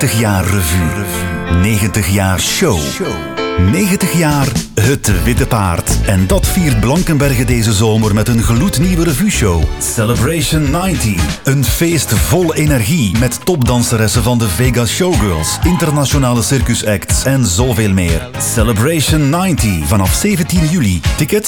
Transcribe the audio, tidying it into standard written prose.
90 jaar revue. 90 jaar show. 90 jaar Het Witte Paard. En dat viert Blankenberge deze zomer met een gloednieuwe revue-show. Celebration 90. Een feest vol energie met topdanseressen van de Vegas Showgirls, internationale circusacts en zoveel meer. Celebration 90 vanaf 17 juli. Tickets